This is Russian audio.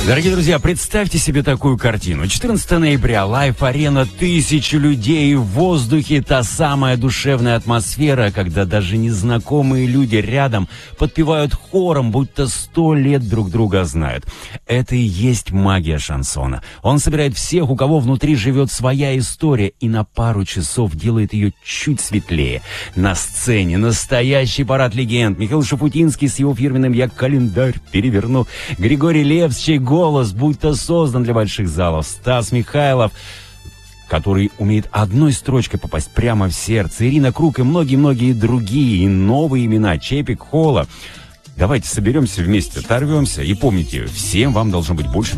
Дорогие друзья, представьте себе такую картину. 14 ноября, лайв-арена, 1000 людей в воздухе, та самая душевная атмосфера, когда даже незнакомые люди рядом подпевают хором, будто 100 лет друг друга знают. Это и есть магия шансона. Он собирает всех, у кого внутри живет своя история, и на пару часов делает ее чуть светлее. На сцене настоящий парад легенд. Михаил Шуфутинский с его фирменным «Я календарь переверну», Григорий Лепс, чей голос будто создан для больших залов, Стас Михайлов, который умеет одной строчкой попасть прямо в сердце, Ирина Круг и многие-многие другие, и новые имена, Чепик, Холла. Давайте соберемся вместе, оторвемся, и помните, всем вам должно быть больше